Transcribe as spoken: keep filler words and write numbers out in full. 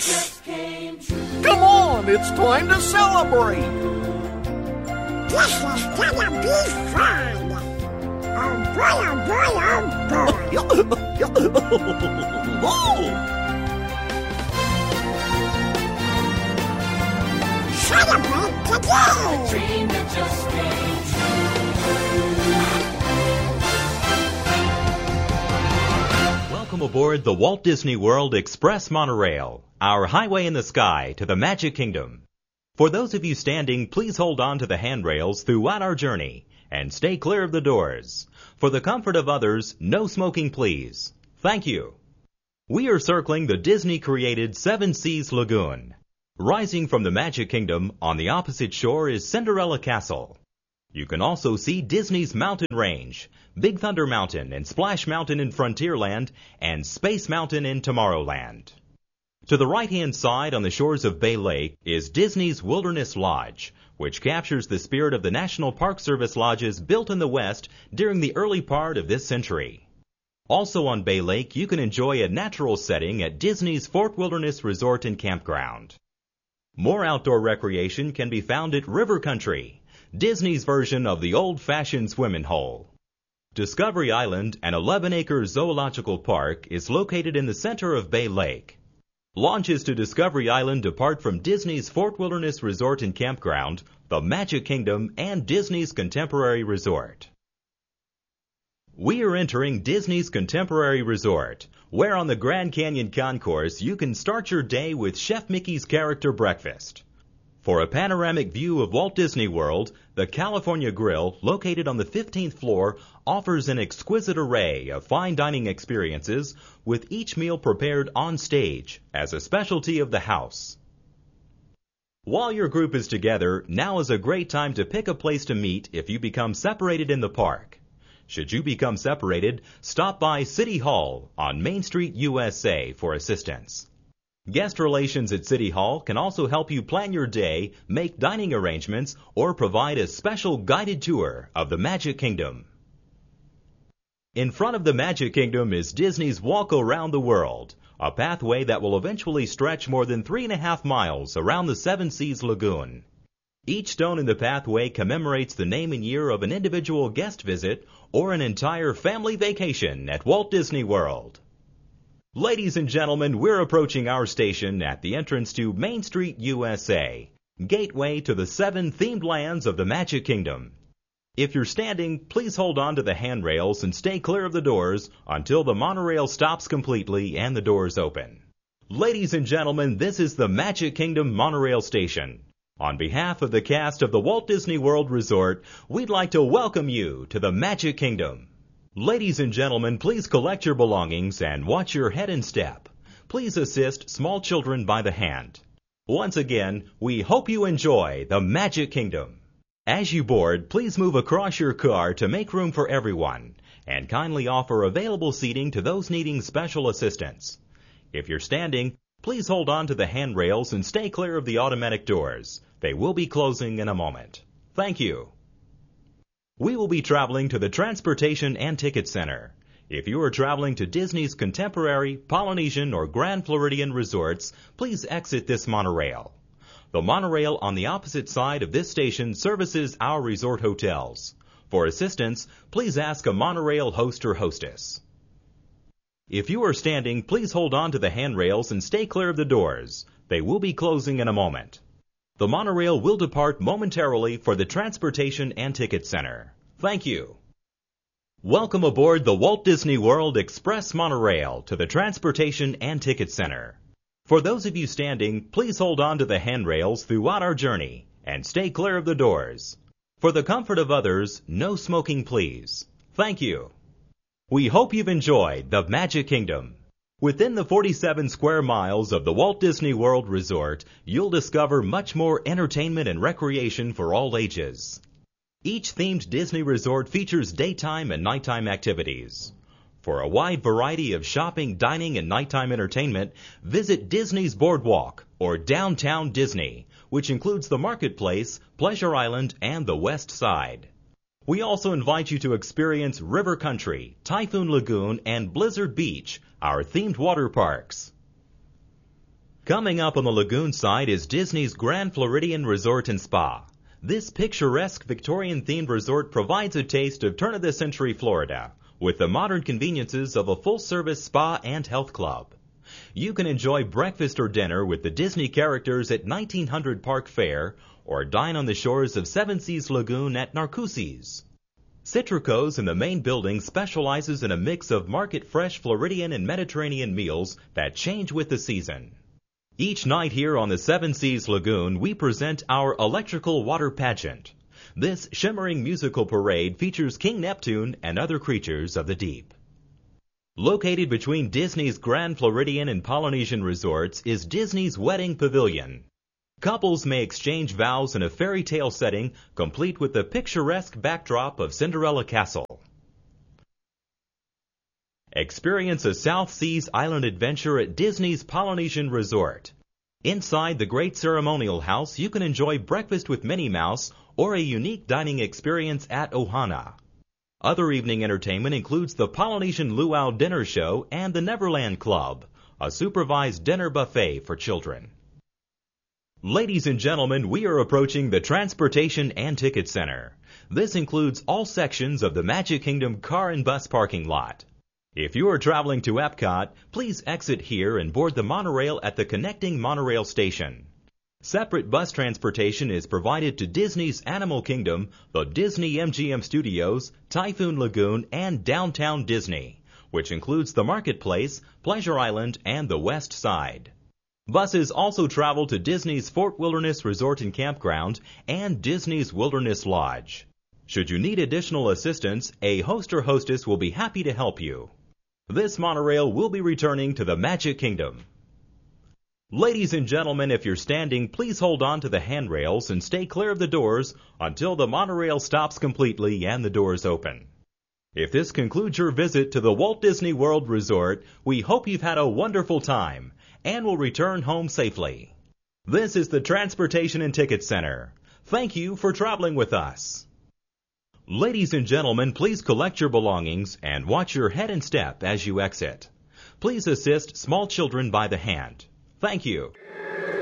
just came true. Come on, it's time to celebrate. This is gonna be fun. Oh boy, oh boy, oh boy. Celebrate today. A dream that just came true. Welcome aboard the Walt Disney World Express Monorail, our highway in the sky to the Magic Kingdom. For those of you standing, please hold on to the handrails throughout our journey and stay clear of the doors. For the comfort of others, no smoking please. Thank you. We are circling the Disney-created Seven Seas Lagoon. Rising from the Magic Kingdom, on the opposite shore is Cinderella Castle. You can also see Disney's Mountain Range, Big Thunder Mountain and Splash Mountain in Frontierland, and Space Mountain in Tomorrowland. To the right-hand side on the shores of Bay Lake is Disney's Wilderness Lodge, which captures the spirit of the National Park Service lodges built in the West during the early part of this century. Also on Bay Lake, you can enjoy a natural setting at Disney's Fort Wilderness Resort and Campground. More outdoor recreation can be found at River Country, Disney's version of the old-fashioned swimming hole. Discovery Island, an eleven-acre zoological park, is located in the center of Bay Lake. Launches to Discovery Island depart from Disney's Fort Wilderness Resort and Campground, the Magic Kingdom, and Disney's Contemporary Resort. We are entering Disney's Contemporary Resort, where on the Grand Canyon Concourse you can start your day with Chef Mickey's Character Breakfast. For a panoramic view of Walt Disney World, the California Grill, located on the fifteenth floor, offers an exquisite array of fine dining experiences, with each meal prepared on stage as a specialty of the house. While your group is together, now is a great time to pick a place to meet if you become separated in the park. Should you become separated, stop by City Hall on Main Street, U S A for assistance. Guest relations at City Hall can also help you plan your day, make dining arrangements, or provide a special guided tour of the Magic Kingdom. In front of the Magic Kingdom is Disney's Walk Around the World, a pathway that will eventually stretch more than three and a half miles around the Seven Seas Lagoon. Each stone in the pathway commemorates the name and year of an individual guest visit or an entire family vacation at Walt Disney World. Ladies and gentlemen, we're approaching our station at the entrance to Main Street, U S A, gateway to the seven themed lands of the Magic Kingdom. If you're standing, please hold on to the handrails and stay clear of the doors until the monorail stops completely and the doors open. Ladies and gentlemen, this is the Magic Kingdom Monorail Station. On behalf of the cast of the Walt Disney World Resort, we'd like to welcome you to the Magic Kingdom. Ladies and gentlemen, please collect your belongings and watch your head and step. Please assist small children by the hand. Once again, we hope you enjoy the Magic Kingdom. As you board, please move across your car to make room for everyone, and kindly offer available seating to those needing special assistance. If you're standing, please hold on to the handrails and stay clear of the automatic doors. They will be closing in a moment. Thank you. We will be traveling to the Transportation and Ticket Center. If you are traveling to Disney's Contemporary, Polynesian, or Grand Floridian resorts, please exit this monorail. The monorail on the opposite side of this station services our resort hotels. For assistance, please ask a monorail host or hostess. If you are standing, please hold on to the handrails and stay clear of the doors. They will be closing in a moment. The monorail will depart momentarily for the Transportation and Ticket Center. Thank you. Welcome aboard the Walt Disney World Express Monorail to the Transportation and Ticket Center. For those of you standing, please hold on to the handrails throughout our journey and stay clear of the doors. For the comfort of others, no smoking please. Thank you. We hope you've enjoyed the Magic Kingdom. Within the forty-seven square miles of the Walt Disney World Resort, you'll discover much more entertainment and recreation for all ages. Each themed Disney resort features daytime and nighttime activities. For a wide variety of shopping, dining, and nighttime entertainment, visit Disney's Boardwalk or Downtown Disney, which includes the Marketplace, Pleasure Island, and the West Side. We also invite you to experience River Country, Typhoon Lagoon, and Blizzard Beach, our themed water parks. Coming up on the lagoon side is Disney's Grand Floridian Resort and Spa. This picturesque Victorian-themed resort provides a taste of turn-of-the-century Florida, with the modern conveniences of a full-service spa and health club. You can enjoy breakfast or dinner with the Disney characters at nineteen hundred Park Fair, or dine on the shores of Seven Seas Lagoon at Narcoossee's. Citrico's in the main building specializes in a mix of market-fresh Floridian and Mediterranean meals that change with the season. Each night here on the Seven Seas Lagoon, we present our electrical water pageant. This shimmering musical parade features King Neptune and other creatures of the deep. Located between Disney's Grand Floridian and Polynesian resorts is Disney's Wedding Pavilion. Couples may exchange vows in a fairy tale setting, complete with the picturesque backdrop of Cinderella Castle. Experience a South Seas island adventure at Disney's Polynesian Resort. Inside the Great Ceremonial House, you can enjoy breakfast with Minnie Mouse or a unique dining experience at Ohana. Other evening entertainment includes the Polynesian Luau Dinner Show and the Neverland Club, a supervised dinner buffet for children. Ladies and gentlemen, we are approaching the Transportation and Ticket Center. This includes all sections of the Magic Kingdom car and bus parking lot. If you are traveling to Epcot, please exit here and board the monorail at the connecting monorail station. Separate bus transportation is provided to Disney's Animal Kingdom, the Disney M G M Studios, Typhoon Lagoon, and Downtown Disney, which includes the Marketplace, Pleasure Island, and the West Side. Buses also travel to Disney's Fort Wilderness Resort and Campground and Disney's Wilderness Lodge. Should you need additional assistance, a host or hostess will be happy to help you. This monorail will be returning to the Magic Kingdom. Ladies and gentlemen, if you're standing, please hold on to the handrails and stay clear of the doors until the monorail stops completely and the doors open. If this concludes your visit to the Walt Disney World Resort, we hope you've had a wonderful time and will return home safely. This is the Transportation and Ticket Center. Thank you for traveling with us. Ladies and gentlemen, please collect your belongings and watch your head and step as you exit. Please assist small children by the hand. Thank you.